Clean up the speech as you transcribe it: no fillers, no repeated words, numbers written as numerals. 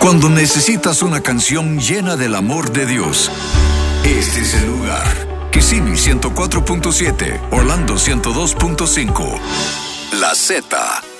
Cuando necesitas una canción llena del amor de Dios, este es el lugar. Kissimmee 104.7, Orlando 102.5. La Z.